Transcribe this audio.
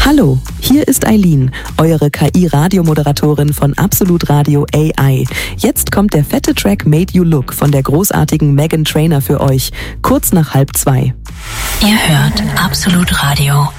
Hallo, hier ist Eileen, eure KI-Radiomoderatorin von Absolut Radio AI. Jetzt kommt der fette Track Made You Look von der großartigen Meghan Trainor für euch, kurz nach 1:30. Ihr hört Absolut Radio.